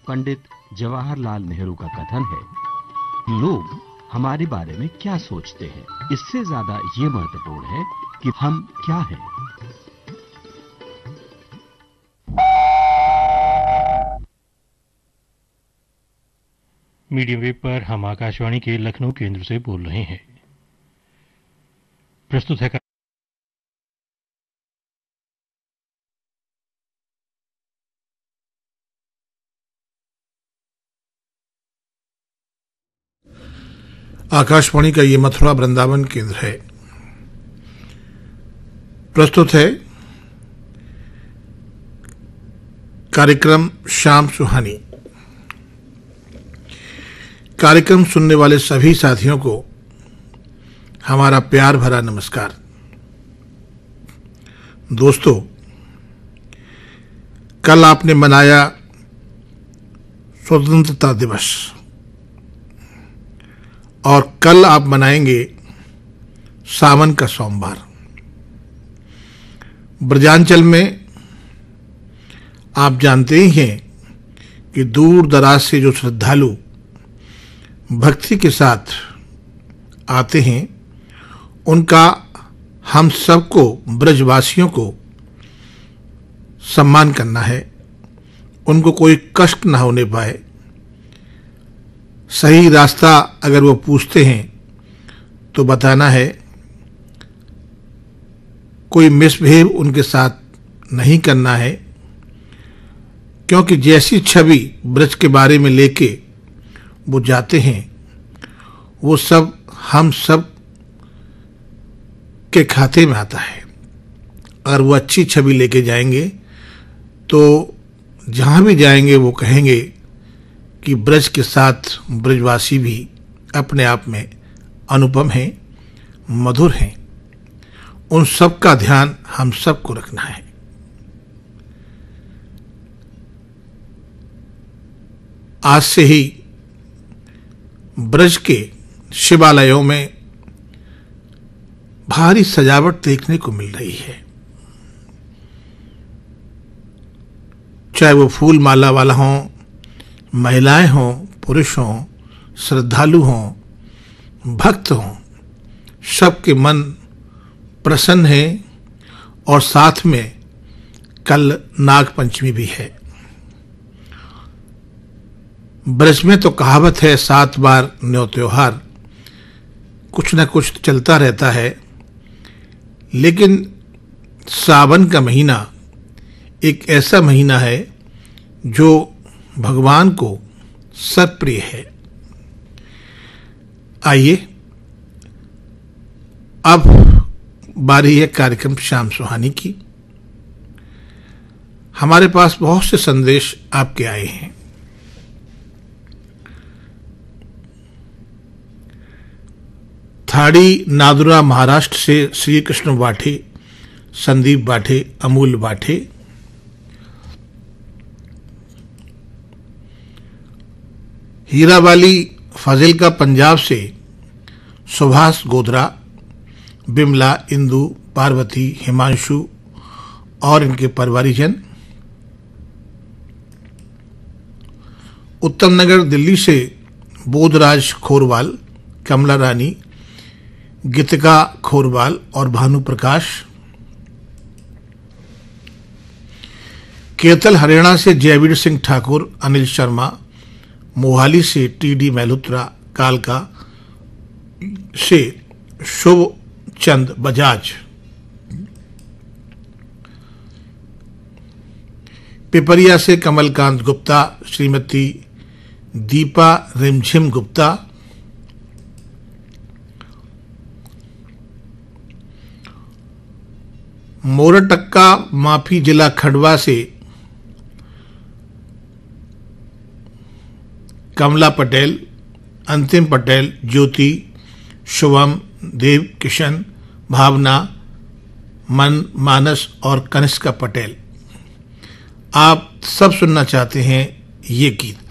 पंडित जवाहरलाल नेहरू का कथन है, लोग हमारे बारे में क्या सोचते हैं, इससे ज्यादा ये महत्वपूर्ण है कि हम क्या हैं। मीडियम वेव पर हम आकाशवाणी के लखनऊ केंद्र से बोल रहे हैं। प्रस्तुत है आकाशवाणी का ये मथुरा वृंदावन केंद्र है। प्रस्तुत है कार्यक्रम शाम सुहानी। कार्यक्रम सुनने वाले सभी साथियों को हमारा प्यार भरा नमस्कार। दोस्तों, कल आपने मनाया स्वतंत्रता दिवस और कल आप मनाएंगे सावन का सोमवार। ब्रजांचल में आप जानते ही हैं कि दूर दराज से जो श्रद्धालु भक्ति के साथ आते हैं, उनका हम सबको, ब्रजवासियों को सम्मान करना है। उनको कोई कष्ट न होने पाए। सही रास्ता अगर वो पूछते हैं तो बताना है। कोई मिसबिहेव उनके साथ नहीं करना है, क्योंकि जैसी छवि ब्रज के बारे में लेके वो जाते हैं, वो सब हम सब के खाते में आता है। अगर वो अच्छी छवि लेके जाएंगे तो जहां भी जाएंगे वो कहेंगे कि ब्रज के साथ ब्रजवासी भी अपने आप में अनुपम हैं, मधुर हैं। उन सब का ध्यान हम सबको रखना है। आज से ही ब्रज के शिवालयों में भारी सजावट देखने को मिल रही है। चाहे वो फूल माला वाला हो, महिलाएं हों, पुरुष हों, श्रद्धालु हों, भक्त हों, सबके मन प्रसन्न है। और साथ में कल नाग पंचमी भी है। ब्रज में तो कहावत है, 7 बार न्यौ त्योहार। कुछ न कुछ चलता रहता है, लेकिन सावन का महीना एक ऐसा महीना है जो भगवान को सर्वप्रिय है। आइए, अब बारी है कार्यक्रम शाम सुहानी की। हमारे पास बहुत से संदेश आपके आए हैं। थाड़ी नादुरा महाराष्ट्र से श्री कृष्ण बाठे, संदीप बाठे, अमूल बाठे, हीरावाली फाजिल का पंजाब से सुभाष गोधरा, बिमला, इंदु, पार्वती, हिमांशु और इनके परिवारीजन। उत्तम नगर दिल्ली से बोधराज खोरवाल, कमला रानी, गीतिका खोरवाल और भानु प्रकाश। केतल हरियाणा से जयवीर सिंह ठाकुर, अनिल शर्मा। मोहाली से टीडी मेहलुत्रा, कालका से शुभ चंद बजाज। पिपरिया से कमलकांत गुप्ता, श्रीमती दीपा रिमझिम गुप्ता। मोरटक्का माफी जिला खंडवा से कमला पटेल, अंतिम पटेल, ज्योति, शुभम, देव किशन, भावना, मन, मानस और कनिष्का पटेल। आप सब सुनना चाहते हैं ये गीत।